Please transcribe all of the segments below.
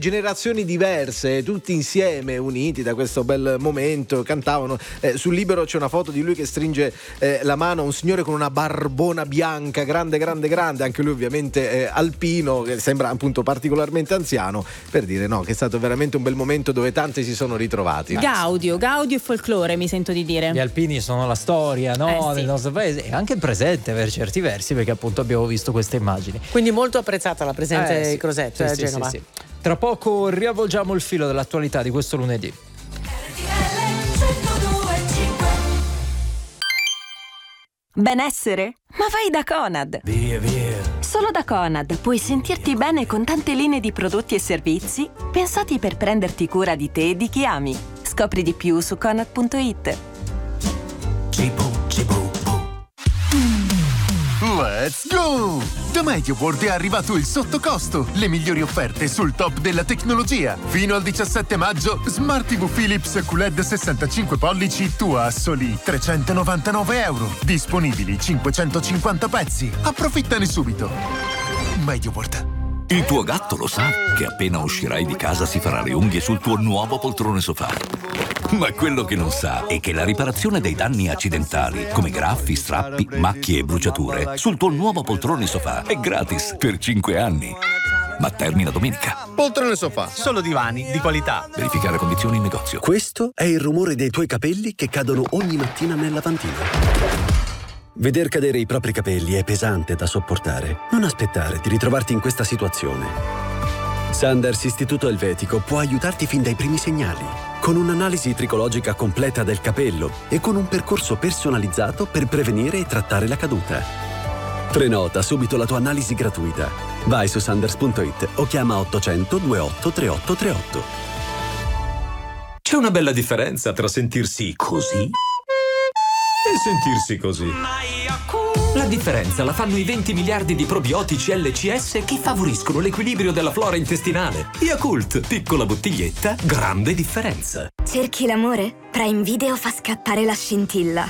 generazioni diverse, tutti insieme, uniti da questo bel momento, cantavano. Sul Libero c'è una foto di lui che stringe la mano a un signore con una barbona bianca, grande, anche lui ovviamente alpino, che sembra appunto particolarmente anziano, per dire che è stato veramente un bel momento dove tanti si sono ritrovati. Gaudio e folklore, mi sento di dire. Gli alpini sono la storia, no? Sì. Del nostro paese, e anche il presente per certi versi, perché appunto abbiamo visto queste immagini. Quindi molto apprezzata la presenza Sì. di Crosetto a Genova. Sì. Tra poco riavvolgiamo il filo dell'attualità di questo lunedì. Benessere? Ma vai da Conad! Via. Solo da Conad puoi sentirti bene con tante linee di prodotti e servizi pensati per prenderti cura di te e di chi ami. Scopri di più su conad.it. Let's go! Da MediaWorld è arrivato il sottocosto, le migliori offerte sul top della tecnologia. Fino al 17 maggio, Smart TV Philips QLED 65 pollici tua a soli €399. Disponibili 550 pezzi. Approfittane subito. MediaWorld. Il tuo gatto lo sa che appena uscirai di casa si farà le unghie sul tuo nuovo poltrone sofà. Ma quello che non sa è che la riparazione dei danni accidentali, come graffi, strappi, macchie e bruciature, sul tuo nuovo poltrone sofà è gratis per 5 anni. Ma termina domenica. Poltrone sofà, solo divani di qualità. Verificare condizioni in negozio. Questo è il rumore dei tuoi capelli che cadono ogni mattina nel lavandino. Veder cadere i propri capelli è pesante da sopportare. Non aspettare di ritrovarti in questa situazione. Sanders Istituto Elvetico può aiutarti fin dai primi segnali, con un'analisi tricologica completa del capello e con un percorso personalizzato per prevenire e trattare la caduta. Prenota subito la tua analisi gratuita. Vai su sanders.it o chiama 800 28 3838. C'è una bella differenza tra sentirsi così e sentirsi così. La differenza la fanno i 20 miliardi di probiotici LCS che favoriscono l'equilibrio della flora intestinale. Yakult, piccola bottiglietta, grande differenza. Cerchi l'amore? Prime Video fa scattare la scintilla.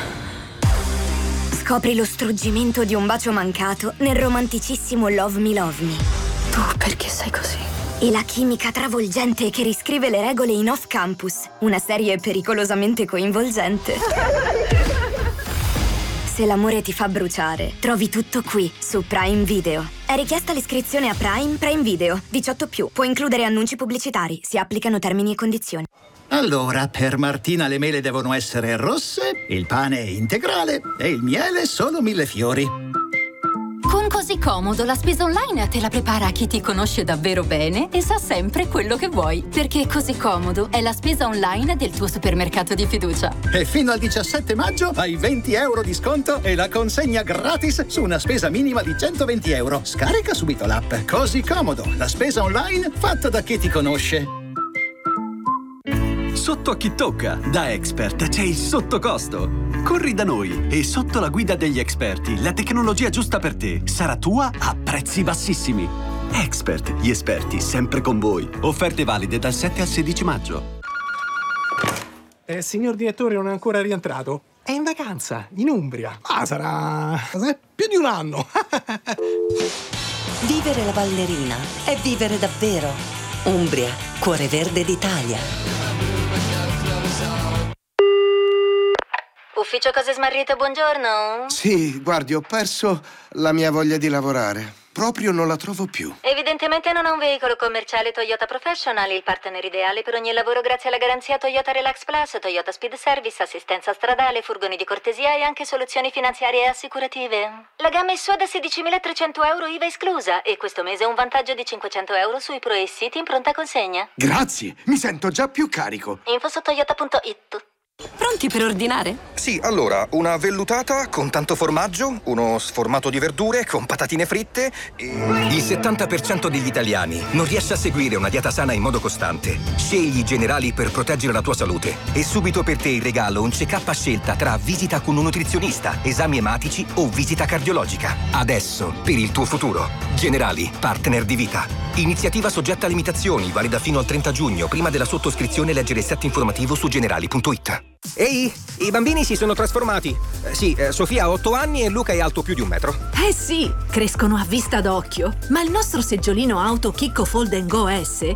Scopri lo struggimento di un bacio mancato nel romanticissimo Love Me Love Me. Tu perché sei così? E la chimica travolgente che riscrive le regole in Off Campus, una serie pericolosamente coinvolgente. Se l'amore ti fa bruciare, trovi tutto qui, su Prime Video. È richiesta l'iscrizione a Prime Video, 18+. Può includere annunci pubblicitari, si applicano termini e condizioni. Allora, per Martina le mele devono essere rosse, il pane integrale e il miele solo 1000 fiori. Con Così Comodo la spesa online te la prepara chi ti conosce davvero bene e sa sempre quello che vuoi. Perché Così Comodo è la spesa online del tuo supermercato di fiducia. E fino al 17 maggio hai 20 euro di sconto e la consegna gratis su una spesa minima di 120 euro. Scarica subito l'app. Così Comodo, la spesa online fatta da chi ti conosce. Sotto a chi tocca, da Expert c'è il sottocosto. Corri da noi e sotto la guida degli esperti la tecnologia giusta per te sarà tua a prezzi bassissimi. Expert, gli esperti sempre con voi. Offerte valide dal 7 al 16 maggio. Signor direttore non è ancora rientrato. È in vacanza, in Umbria. Sarà più di un anno. Vivere la ballerina è vivere davvero. Umbria, cuore verde d'Italia. Ufficio Cose Smarrite, buongiorno. Sì, guardi, ho perso la mia voglia di lavorare. Proprio non la trovo più. Evidentemente non ha un veicolo commerciale Toyota Professional, il partner ideale per ogni lavoro grazie alla garanzia Toyota Relax Plus, Toyota Speed Service, assistenza stradale, furgoni di cortesia e anche soluzioni finanziarie e assicurative. La gamma è sua da 16.300 euro IVA esclusa e questo mese ha un vantaggio di 500 euro sui Pro e City in pronta consegna. Grazie, mi sento già più carico. Info su toyota.it. Pronti per ordinare? Sì, allora, una vellutata con tanto formaggio, uno sformato di verdure con patatine fritte e... Il 70% degli italiani non riesce a seguire una dieta sana in modo costante. Scegli i Generali per proteggere la tua salute. E subito per te in regalo un check-up a scelta tra visita con un nutrizionista, esami ematici o visita cardiologica. Adesso, per il tuo futuro. Generali, partner di vita. Iniziativa soggetta a limitazioni, valida fino al 30 giugno. Prima della sottoscrizione leggere il set informativo su generali.it. Ehi, i bambini si sono trasformati. Sofia ha 8 anni e Luca è alto più di 1 metro. Eh sì, crescono a vista d'occhio. Ma il nostro seggiolino auto Chicco Fold & Go S